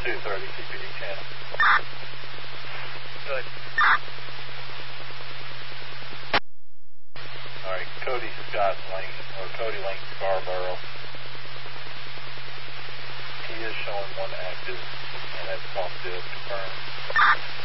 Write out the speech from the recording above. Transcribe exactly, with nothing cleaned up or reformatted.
two thirty C P D channel. Good. Alright, Cody Scott Lane, or Cody Lane Scarborough. He is showing one active, and that's called div confirmed.